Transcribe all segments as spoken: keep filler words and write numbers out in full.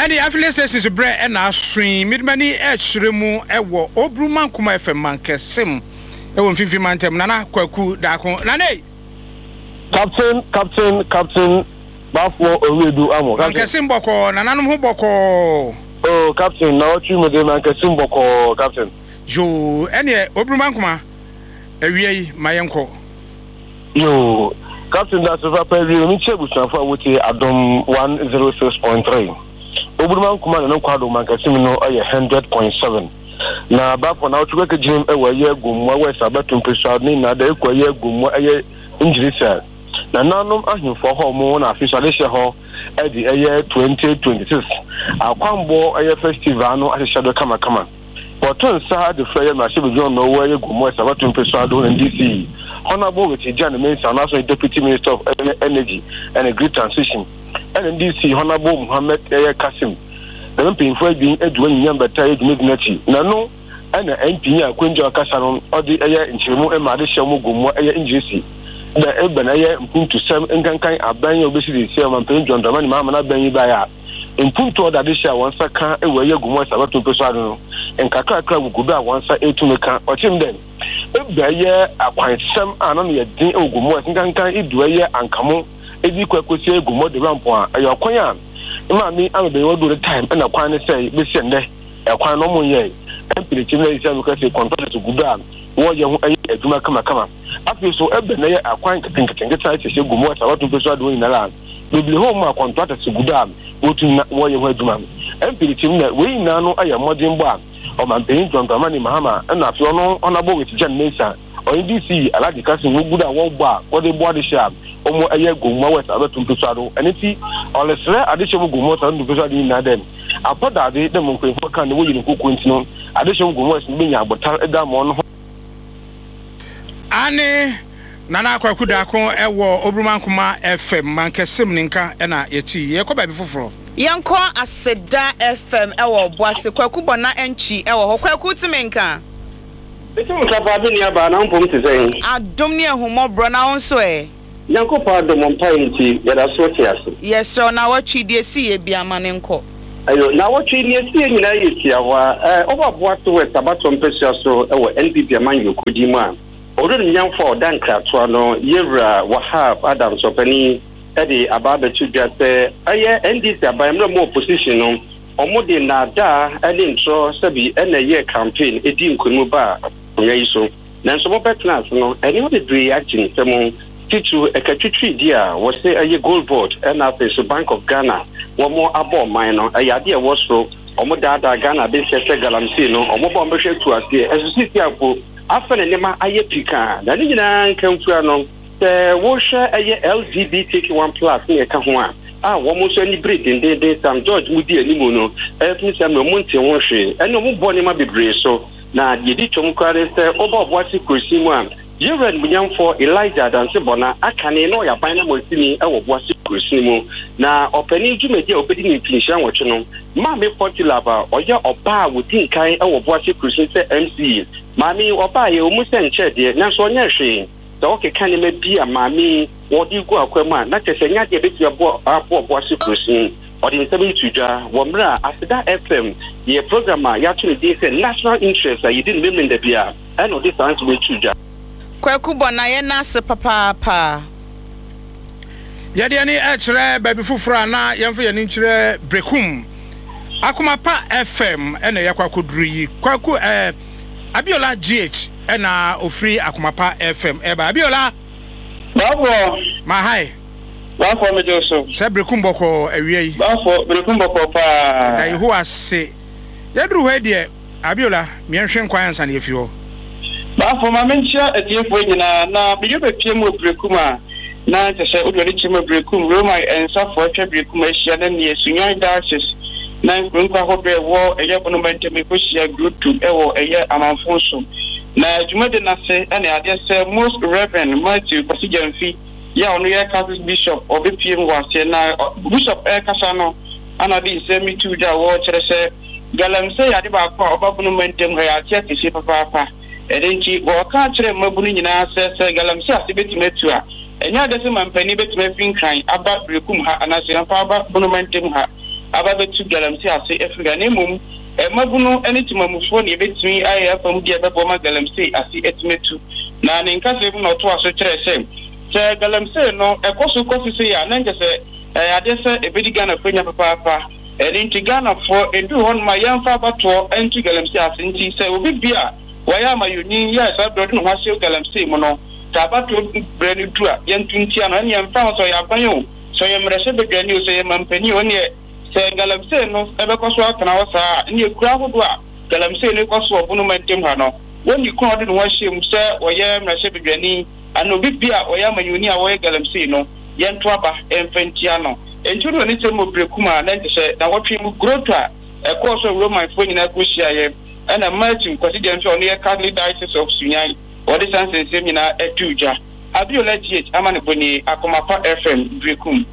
And the affiliates is bread and a stream, midmany edge remu, ewo, Obruman Kuma F M Manke Sim, Ewon Fifi Mantem, Nana, Kwaku, Dako, Nane. Captain, Captain, Captain, Bafo, Owedu Amo. Manke Simboko, Nananum Huboko. Oh, Captain, now you may Manke Simboko, Captain. Jo, any Obruman Kuma, Ewie, my uncle. Yo, Captain, that's a very mutual with Adam one oh six point three. Obuman Kuma no kwado Mankasimino a one hundred point seven. Na ba for now to work a gym a way gumwa west abatum prescribed na de kwaye gumwa a injury cell. Na nanum ahim for hormone official ho at the year twenty twenty-six. Our Kwambo a festival no as a shadow kama kama. But turn sa the flyer machine don't know where gumwa west abatum prescribed in D C. Honorable with Jan Mensah and also Deputy Minister of Energy and a Great Transition. And in D C, Honorable Mohammed Ayer Kasim, the M P for being Edwin Yambata Midnati, Nano, and the M P Quinjo Casaron, or the Ayer in Chimu and Marisha Mugumo Ayer in G C. The Eben Ayer in Punto Sam and Kankai, a bang obesity, Sam and Pain John Damani Mamma Benny Baya. In Punto that this year once a car away Gumo Sabato Pesado, and Kaka Kuba once a eight to make or Tim then. If the year acquired some and only a day of Gumo and Kankai, Dwyer and Camo. Ebi kwa kwese gumo de rampo ayo kwanya ma mi am be wodo the time na kwan say be sende e kwan no mo ye empire chime ise no ka say contract to guda wo ye ho ayi aduma kama kama afi so ebe na ye akwan ketenkete sai se gumo sa wato peso ado ni na la bibli ho ma contract to guda wotu na wo ye ho aduma empire chime na we na no aye modern bo o man be John Dramani Mahama na afi ono onabo with Jan Mensah o D C alaji kasi wo guda wo bo wo de bo de sha omo aye gumwa west abatum pesado eniti olesre adeshem gumwa tan du pesado ni na dem apoda de dem nkwen fo kan wo yini kokko ntino adeshem gumwa west bi nya abotar eda mo no ane nana akwaku da ko ewo Obruman Kuma F M Mankesim ninka ena yechi ye ko ba bi foforo yanko aseda F M ewo boase kwaku bona enchi ewo ho kwaku timenka Bitum ka ba bi ni aba na mpom te sei adom ne ehumo bro na wonso e Yanko pa do mon painti ya da so tiaso. Yes so na watchi die si e bia mane nko. Ayo na watchi die si nyina yetia wa eh oba boato we sabato mpesa so e wo N P P man yokudi mu a. Odo nyamfo dan krato no yewra Wahab Adam Sopani e de ababe tudwa se aye N D C abayemra mo opposition no omode na da e de ntro sabi e na ye campaign e di nkomu ba oyayi so. Nanso mo betnas no eni o de dri action semo Titu ekatwitwi dia wo se aye gold board and after so Bank of Ghana wo mo abo man no ayade e wo so omo dada Ghana be se galamsi no omo bo mbehwe tu ase esusisi apo afene nema aye pika na ni nyina nkamfua no se wo hwe aye L G B T Q one plus ne ka ho a ah wo mo so ni breed de de Sam George mudi animu no e fini sam no monte wo hwe eno mo bo ne ma bebre so na yedi twom kware se obo bo ati krosi mu a Yewen Munyamfo Elijah Dansebona akane no ya ban na motini e wo boase krosimu na opani dwumedi obedi ni pinshan woche no ma me forty lava oya oba wodin kan e wo boase krosin se M C mami oba ye omu se nche de na so nya hwe da o ke kan me bia mami wodi gu akwama na tese nya de beti abo abo boase krosin odi nsemi tudwa wo mra asida F M ye program ya tuni de se national interest yi din me mende bia and odi sans we tudwa Kwaku bona ye na se papa pa Yade ani e kire baby fufura na yemfa ye ni kire Brekum Akuma pa F M ena ye kwaku duru yi kwaku eh Abiola G H ena ofri Akuma pa F M eba Abiola Babo ma hai Bafo me joso se Brekum boko awie yi Bafo Brekum boko pa da ihu ase ye duru he de Abiola mienhwe nkwan ansa na yefi ho Bafo ma mencha etiefo nyina na biyo be piem Brekuma na tese odori chimo Brekum Roma ensa fo twa Brekum ahia na ne sunyan diocese na nkwa hobe wo eye bonomente me koshia group two ewo eye amanfonso na jumade na se ene ade se most reverend Matthew Pasijanfi ya onu ya Catholic bishop obi piem wase na bishop e kasa no ana di se mi tu da wo kire se galamse ya de ba kwa oba bonomente mo ya tia tisi papa papa edenchi wo ka kire mabunu nyina se se galamse asibeti metu a enya de se mampani beti mafin kan aba Brekum ha anase na pa aba bonomente ha ababetu galamsey ase Africa na mum e mabuno ene timamufo ne betumi aye afam dia bebo ma galamsey ase etimetu na ne nkase bu no to aso kire se se galamsey no ekoso kofi se ya na nje se e ade se ebedi Ghana fanya papa papa e nti Ghana fo edu hon ma yamfa bato enti galamsey ase nti se obi bia waya ma yuni ya sa do no hwase galamsey mo no ta bato brenu tu a yentuntia no ne yamfa so ya banyo so yemrese bedwani o so yemampani o ne se galamsey no ebekoso atana wasa ne ekura hodo a galamsey ne koso obunu mantem ha no woni ko ode no wahyem se oye mrese bedwani ano bibia oye amayuni a woye galamsey no yento aba emfantia no entudo ne temo brekuma na nse na wotwe mu growth a ekoso roman fo nyina koshia ye ana Martin kwasi dem so ne Catholic Diocese of Sunyani odi sanse sem nyina etuja Abiola G H amane boni Akomapa F M brekum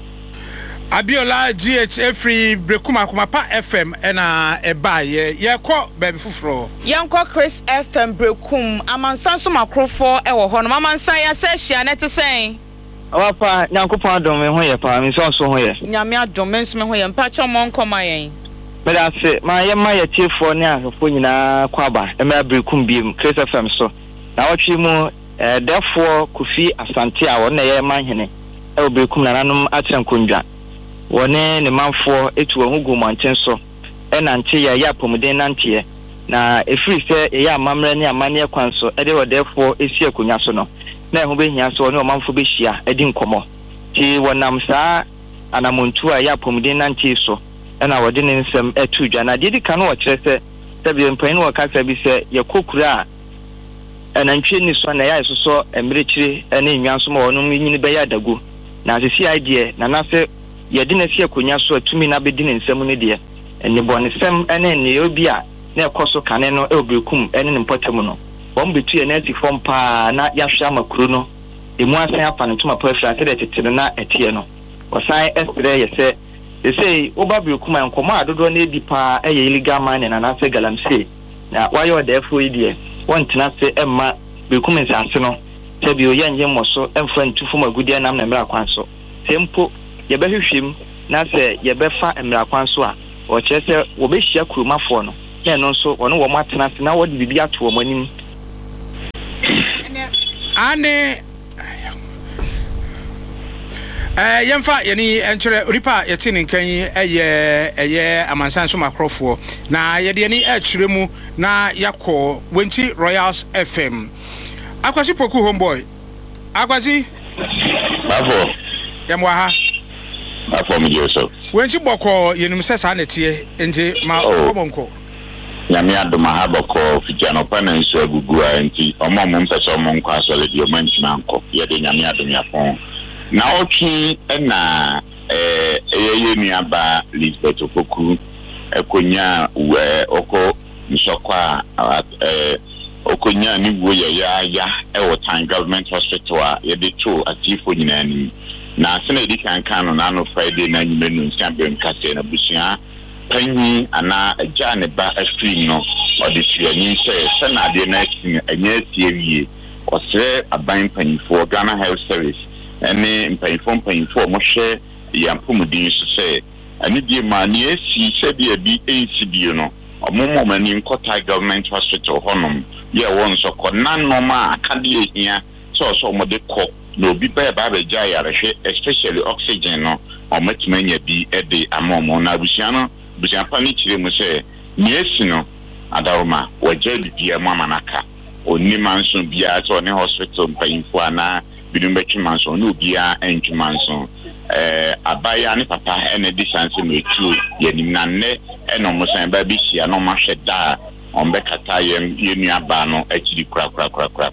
Abiola G H every brekum Akomapa F M ena eba ye ye ko baby fufuro yanko Chris F M brekum amansan so makrofo e wo ho no amansan ya se hia na te sen Awapa nyankopon adom me ho ye pa me so so ho ye nyame adom me so me ho ye mpa cha mo nkoma yen me da se ma ye ma ye tiefo ne ahofo nyina kwaba e ma brekum biem Chris F M so na wotwe mu eh therefore Kofi Asante a wona ye manhene e obrekum nananom atrenkondwa wone ne manfo etu ho gu manten so e nante ya ya pomuden nante na efiri se e ya amamre ne amane kwan so e de wo therefore esi akonya so no na ho behia so ne o manfo behia edi nkomo ti wonam saa anamontu a ya pomuden nante so e na wode ne nsem etu dwa na de di kan wo kire se tabi mpan wo kasa bi se ye kokura anantwe ni so na ya so so emrekire ene nwanso ma wonum nyini be ya dagu na sisi idea na na se ye de na si akonya so atumi na be di ne nsem ne de ene bone sem ene ne obi a na ekoso kane no e obrekum ene ne mpotem no bom betu ye na ti fom pa na ya hwa makuru no emu asan afa ne tuma pa afra se de tetene na etie no osan estre ye se they say oba brekum an koma adodo na edi pa eye illegal mining na na se galamsey na why you there for idea want na se emma brekum nsase no se bi oye anye moso emfa ntufo magudi na na mra kwanso tempo ye behwehwem na se ye befa mra kwanso a o kire se wo behia kurumafo no ye no so wono wo matena se na wo de bibi ato wo manim ane eh yemfa yeni enkyere ripa yetini nkan eye eye amansan so makrofo na ye de ni akyere mu na yakọ Wenti Royals F M akwasi poku homeboy akwasi bafo yemwa ha bafo mi jeso Wenti boko yenum sesa na tie nje ma omonko nyame adoma ha boko fitiano pana nso agugu a nti omo mo mpese omo nkọ asole di omo ntima nkọ ye de nyame adoma fon na ochi na eh eyeye nuaba Lisbeth Opoku ekonya we oko nsokwa eh okonya ni wo ye ya ya e wotan government hospital a ye de to atifo nyina ni na sene di kan kan no na no Friday na nyimenu nsiambe nkase na busia panyi ana agya ne ba afiri no odi tuanyi se se na de na akin anya tie wie osre aban panyifo Ghana Health Service ene mpanyifo mpanyifo mo hwe yampomudin so se ani die ma ne esi se bia bi ensi bio no omomo mani nkota government hospital honom ye won so ko nanoma akade ehia so so mo de ko no bi ba ba ba gya yarehwe especially oxygen no ometumanya bi ede amomo na busia no busia pa ni kire mu se ne esi no adaroma wagya bibia mu amanaka onni manso bia so ne hospital mpanyifo ana bidum betwi manso no bia entwi manso eh abaya ne papa ene distance no etu yenim na ne eno musan ba bi hia no mahwe da ombe kata yem yenu aba no akiri kura kura kura kura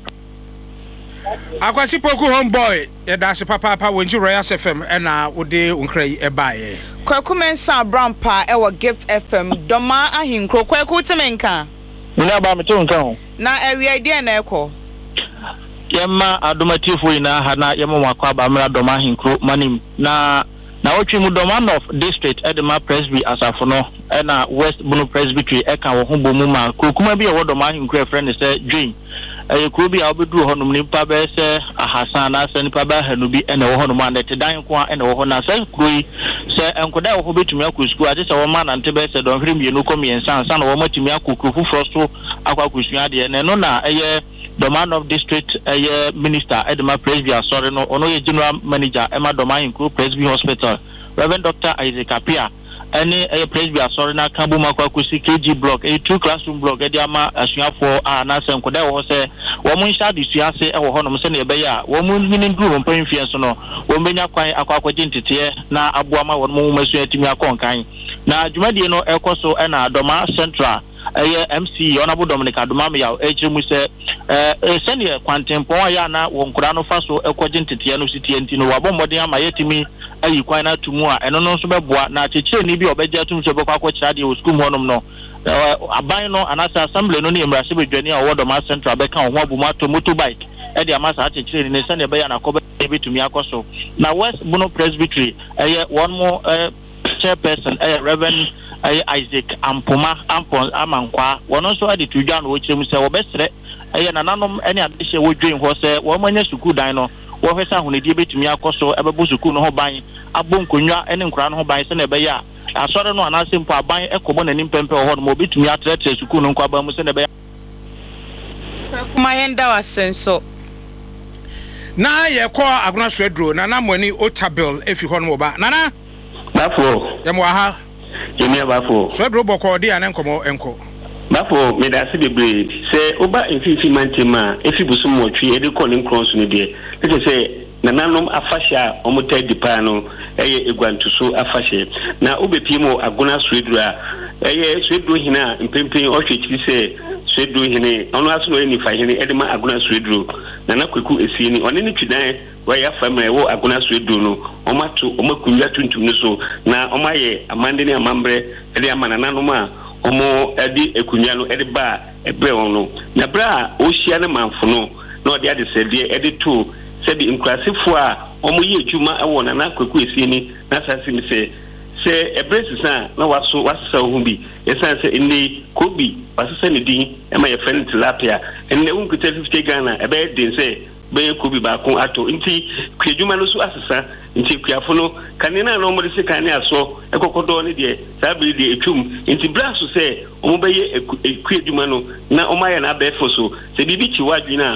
akwasi poku homeboy ye da se papa papa Wenti Royals F M ena wode unkrai ebaye kwaku mensa brampa e wo Gift F M doma ahinkro kwaku temenka mina ba meto nka ho na area dia na ekọ yemma adomatifo ina ha na yemma makwa ba mra doma ahinkro manim na na wotwe mu doma of district edema presby asafo no na West Bunu Presbytery eka wo ho bomu ma kokuma bi e wo doma ahinkro friend say dream eh ko bi a obedu honom ni pa be se ahasan na se ni pa ba hanu bi ene wo honom na te dan ko ene wo ho na se kroi se enkoda wo betumi akọ school ade se wo ma nante be se don hwere mienu kọ miensa ansa na wo matumi akọ kufufro so akọ akusua de na no na eye Doman of District eye minister Edema Presby asore no ono ye general manager Emma Doman Nkru Presby Hospital Reverend Doctor Isaac Apia any eye Presby asore na kambu makwa kusi K G block a two classroom block e ama asuafo a na se enkoda wo se wo mun sha disuase e wo honom se na ebe ya wo mun hini nduru mpanfie so no wo benya kwan akwa akwaje ntete na aboama wo mun masu atimi akonkan na dwumadie no ekoso e na Doma Central eye M C Honorable Dominic Adumame ya echimu se eh senior kwantempon ya na wonkura no faso ekoje ntete no sitie nti no wabommodin ama yetimi ayi kwan na tumu a eno no so beboa na chechire ni bi obeje atum so bekwa akwakyira de o school honom no aban no anasa assembly no ne emrase bedwani a wo Doma Central beka ho abumu ato motorbike e de amasa chechire ni senior be ya na kobe betumi akoso na West Bono Presbytery eye one more chairperson eh Reverend eh Isaac Ampoma Ampon Amankwa wono so ade tudwa no wochirem se wo besre eh nananom ene adehye wodwen ho se wo manya suku dan no wo hwesa honedie betumi akoso ebebo suku no ho ban abonkonwa ene nkura no ho ban se na ebe ya asore no anase mpo aban ekobo na nimpempe ho no mo betumi atretre suku no nkwa ba mu se na ebe ya kuma yenda wasenso na ye ko aguna swedro na na moni otabil efi ho no ba nana bafo yemo aha yemi bafo swedro boko de anan komo enko bafo me da se bebre se oba enfifi mantema efi busum motwe e de ko ne nkron so ne de te se nananom afahya omuta dipa no eye egwantuso afahye na obepimo aguna swedro a eye swedro hina mpempem ohwechiri se swedro hine ono aso no eni fa hine e de ma aguna swedro na na kweku esieni one ne twidan wa ya famre wo aguna swedro no omato omakunwa tuntum no so na omaye amande ne amambre e de amana nanom a omo edi ekunwa no e de ba ebe ono na bra o hia ne manfo no na ode ade sede e de to sebi nkrasefo a omo ye adwuma e wo na na kweku esieni na sase se se ebresisa na waso wasesa ho bi esan se ene kobi wasesa ne din e ma ye friend tilapia ene unkuta fifty Ghana e be din se be kobi ba ko ato nti kwadwuma no so asesa nti kwafo no kanena na omo de se kanena so ekokodo ne de sabi de etwum nti braso se omo be ye kwadwuma no na omo aye na abefo so se bibi chi wadwina